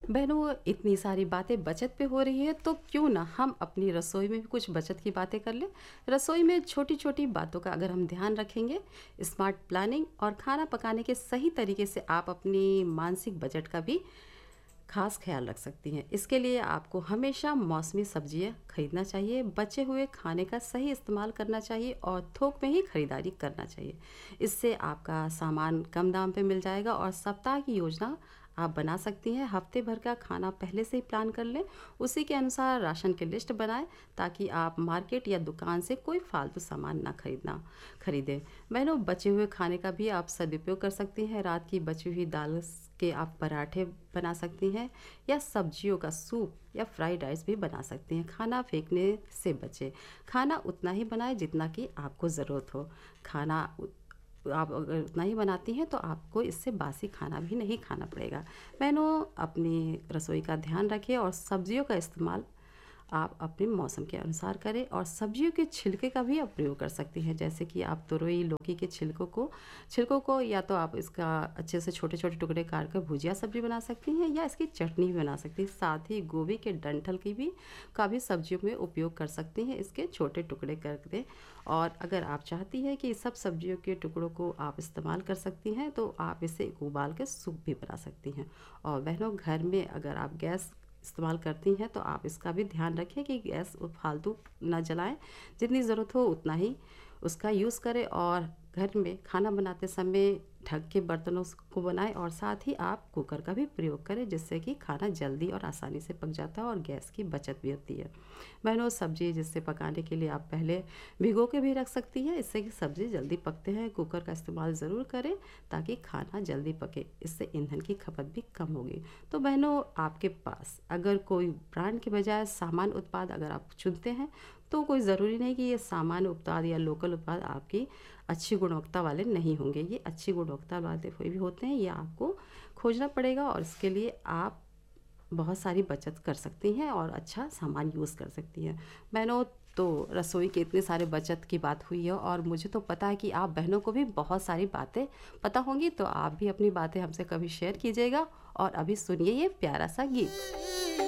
बहनों, इतनी सारी बातें बचत पे हो रही है तो क्यों ना हम अपनी रसोई में भी कुछ बचत की बातें कर लें। रसोई में छोटी छोटी बातों का अगर हम ध्यान रखेंगे, स्मार्ट प्लानिंग और खाना पकाने के सही तरीके से आप अपनी मानसिक बजट का भी खास ख्याल रख सकती हैं। इसके लिए आपको हमेशा मौसमी सब्जियां खरीदना चाहिए, बचे हुए खाने का सही इस्तेमाल करना चाहिए और थोक में ही खरीदारी करना चाहिए। इससे आपका सामान कम दाम पे मिल जाएगा और सप्ताह की योजना आप बना सकती हैं। हफ्ते भर का खाना पहले से ही प्लान कर लें, उसी के अनुसार राशन की लिस्ट बनाएं ताकि आप मार्केट या दुकान से कोई फालतू सामान ना खरीदें। बहनों, बचे हुए खाने का भी आप सदुपयोग कर सकती हैं। रात की बची हुई दाल के आप पराठे बना सकती हैं या सब्जियों का सूप या फ्राइड राइस भी बना सकती हैं। खाना फेंकने से बचें। खाना उतना ही बनाएं जितना कि आपको ज़रूरत हो। खाना आप अगर उतना ही बनाती हैं तो आपको इससे बासी खाना भी नहीं खाना पड़ेगा। बहनों, अपनी रसोई का ध्यान रखें और सब्जियों का इस्तेमाल आप अपने मौसम के अनुसार करें और सब्जियों के छिलके का भी आप प्रयोग कर सकती हैं। जैसे कि आप तुरई, लौकी के छिलकों को या तो आप इसका अच्छे से छोटे छोटे टुकड़े काट कर भुजिया सब्जी बना सकती हैं या इसकी चटनी भी बना सकती हैं। साथ ही गोभी के डंठल का भी सब्जियों में उपयोग कर सकती हैं, इसके छोटे टुकड़े कर दें। और अगर आप चाहती हैं कि सब सब्जियों के टुकड़ों को आप इस्तेमाल कर सकती हैं तो आप इसे उबाल के सूप भी बना सकती हैं। और बहनों, घर में अगर आप गैस इस्तेमाल करती हैं तो आप इसका भी ध्यान रखें कि गैस फालतू ना जलाएं। जितनी ज़रूरत हो उतना ही उसका यूज़ करें और घर में खाना बनाते समय ढक के बर्तनों को बनाएं और साथ ही आप कुकर का भी प्रयोग करें, जिससे कि खाना जल्दी और आसानी से पक जाता है और गैस की बचत भी होती है। बहनों, सब्जी जिससे पकाने के लिए आप पहले भिगो के भी रख सकती हैं, इससे कि सब्ज़ी जल्दी पकते हैं। कुकर का इस्तेमाल ज़रूर करें ताकि खाना जल्दी पके, इससे ईंधन की खपत भी कम होगी। तो बहनों, आपके पास अगर कोई ब्रांड के बजाय सामान्य उत्पाद अगर आप चुनते हैं तो कोई ज़रूरी नहीं कि ये सामान्य उत्पाद या लोकल उत्पाद आपकी अच्छी गुणवत्ता वाले नहीं होंगे। ये अच्छी गुणवत्ता वाले कोई भी होते हैं, ये आपको खोजना पड़ेगा और इसके लिए आप बहुत सारी बचत कर सकती हैं और अच्छा सामान यूज़ कर सकती हैं। बहनों, तो रसोई के इतने सारे बचत की बात हुई है और मुझे तो पता है कि आप बहनों को भी बहुत सारी बातें पता होंगी, तो आप भी अपनी बातें हमसे कभी शेयर कीजिएगा। और अभी सुनिए ये प्यारा सा गीत।